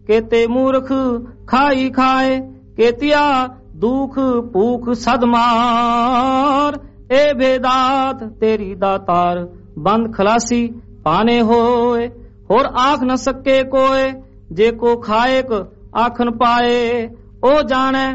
केते मूर्ख खाई खाए, केतिया दुख भूख सदमार। ए भेदात तेरी दातार बंद खलासी पाने होए, होर आख न सके कोय, जे को खाएक आखन पाए। ओ जाने